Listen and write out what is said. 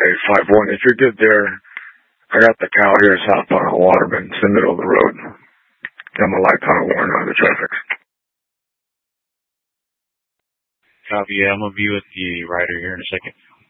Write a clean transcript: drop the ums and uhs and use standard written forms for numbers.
851. If you're good there, I got the cow here southbound of Waterman. It's in the middle of the road. Got my light on warning on the traffic. Copy, yeah, I'm going to be with the rider here in a second.